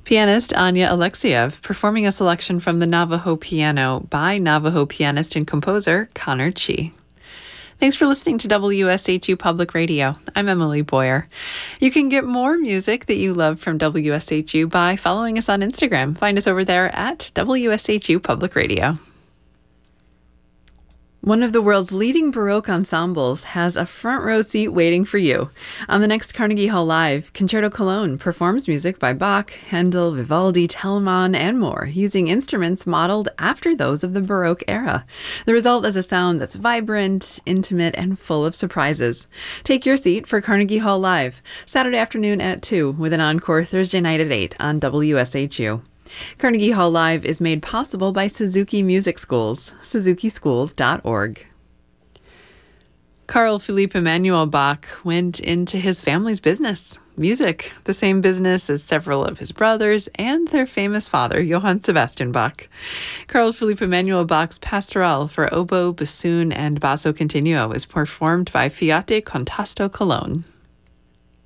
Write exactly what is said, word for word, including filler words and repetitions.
Pianist Anya Alexiev performing a selection from the Navajo Piano by Navajo pianist and composer Connor Chi. Thanks for listening to W S H U Public Radio. I'm Emily Boyer. You can get more music that you love from W S H U by following us on Instagram. Find us over there at W S H U Public Radio. One of the world's leading Baroque ensembles has a front row seat waiting for you. On the next Carnegie Hall Live, Concerto Cologne performs music by Bach, Handel, Vivaldi, Telemann, and more, using instruments modeled after those of the Baroque era. The result is a sound that's vibrant, intimate, and full of surprises. Take your seat for Carnegie Hall Live, Saturday afternoon at two, with an encore Thursday night at eight on W S H U. Carnegie Hall Live is made possible by Suzuki Music Schools, suzuki schools dot org. Carl Philipp Emanuel Bach went into his family's business, music, the same business as several of his brothers and their famous father, Johann Sebastian Bach. Carl Philipp Emanuel Bach's Pastoral for oboe, bassoon, and basso continuo is performed by Fiat Contasto Cologne.